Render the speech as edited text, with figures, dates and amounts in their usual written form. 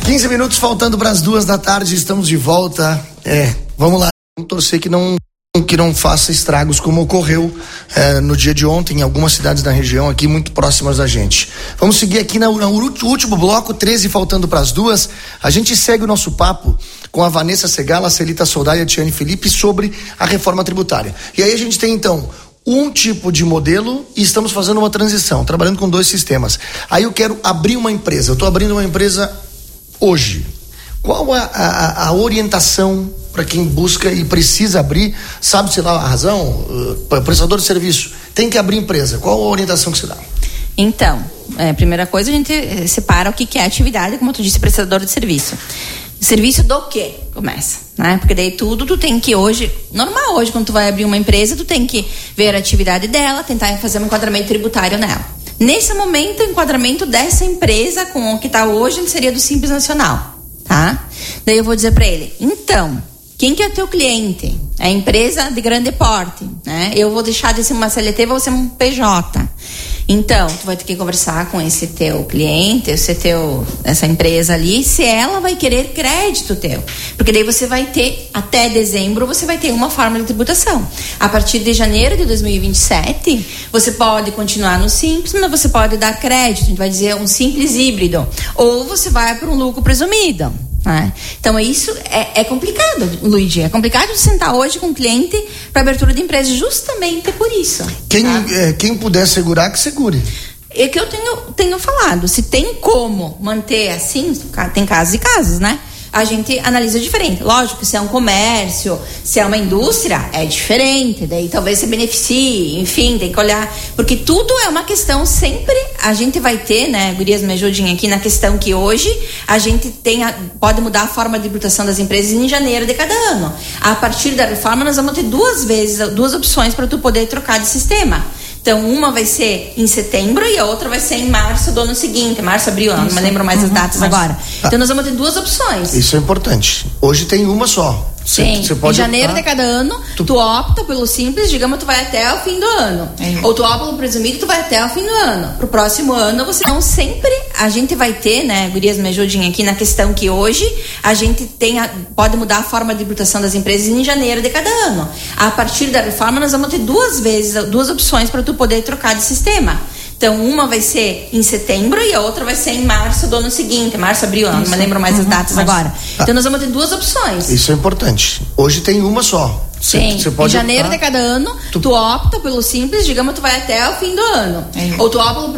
15 minutos faltando para as 2:00, estamos de volta. Vamos lá. Vamos torcer que não faça estragos como ocorreu no dia de ontem em algumas cidades da região aqui muito próximas da gente. Vamos seguir aqui no último bloco, 13 faltando para as 2:00. A gente segue o nosso papo com a Vanessa Segala, a Celita Soldai e a Tiane Felipe sobre a reforma tributária. E aí a gente tem então um tipo de modelo e estamos fazendo uma transição, trabalhando com 2 sistemas. Aí eu quero abrir uma empresa, eu estou abrindo uma empresa hoje. Qual a orientação para quem busca e precisa abrir? Sabe-se lá a razão? Prestador de serviço tem que abrir empresa. Qual a orientação que se dá? Então, primeira coisa, a gente separa o que é atividade, como tu disse, prestador de serviço. Serviço do quê? Começa, né? Porque daí tudo tu tem que hoje, quando tu vai abrir uma empresa, tu tem que ver a atividade dela, tentar fazer um enquadramento tributário nela. Nesse momento, o enquadramento dessa empresa com o que está hoje seria do Simples Nacional, tá? Daí eu vou dizer para ele, então, quem que é o teu cliente? É empresa de grande porte, né? Eu vou deixar de ser uma CLT, vou ser um PJ. Então, tu vai ter que conversar com esse teu cliente, essa empresa ali, se ela vai querer crédito teu. Porque daí você vai ter, até dezembro, você vai ter uma forma de tributação. A partir de janeiro de 2027, você pode continuar no Simples, mas você pode dar crédito, a gente vai dizer um Simples híbrido. Ou você vai para um lucro presumido. Então isso é complicado, Luigi. É complicado de sentar hoje com o cliente para abertura de empresa, justamente por isso. Quem puder segurar, que segure. É que eu tenho falado. Se tem como manter assim, tem casos e casos, né? A gente analisa diferente. Lógico, se é um comércio, se é uma indústria, é diferente. Daí talvez se beneficie, enfim, tem que olhar. Porque tudo é uma questão, sempre a gente vai ter, né? Gurias, me ajudem aqui na questão que hoje a gente pode mudar a forma de tributação das empresas em janeiro de cada ano. A partir da reforma, nós vamos ter duas opções para tu poder trocar de sistema. Então, uma vai ser em setembro e a outra vai ser em março do ano seguinte. Março, abril, não me lembro mais as datas agora. Então, nós vamos ter 2 opções. Isso é importante. Hoje tem uma só. Sim, em janeiro de cada ano, tu opta pelo Simples, digamos, tu vai até o fim do ano. Ou tu opta pelo presumido, tu vai até o fim do ano. Pro próximo ano, então sempre a gente vai ter, né, gurias, me ajudem aqui na questão que hoje a gente pode mudar a forma de tributação das empresas em janeiro de cada ano. A partir da reforma, nós vamos ter duas opções para tu poder trocar de sistema. Então, uma vai ser em setembro e a outra vai ser em março do ano seguinte. Março, abril, não me lembro mais as datas agora. Então, nós vamos ter 2 opções. Isso é importante. Hoje tem uma só. Sim, em janeiro de cada ano, tu opta pelo Simples, digamos, tu vai até o fim do ano. Ou tu opta pelo